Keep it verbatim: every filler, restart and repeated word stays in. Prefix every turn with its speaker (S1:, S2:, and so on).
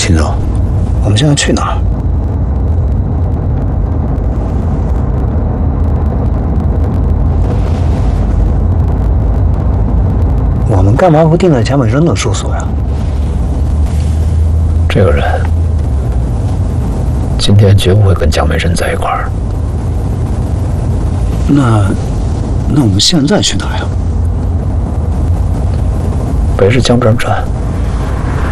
S1: 秦总，我们现在去哪儿？我们干嘛不定在蒋本生的住所呀？
S2: 这个人今天绝不会跟蒋本生在一块儿。
S1: 那，那我们现在去哪呀？
S2: 北市江边站。